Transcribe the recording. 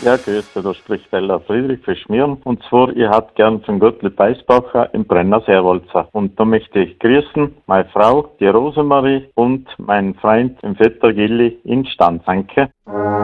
Ja, grüße, da spricht Ella Friedrich für Schmieren. Und zwar, ich hätte gern von Gottlieb Beisbacher im Brenner Seerwalzer. Und da möchte ich grüßen meine Frau, die Rosemarie, und meinen Freund, den Vetter Gilli in Stanz. Danke.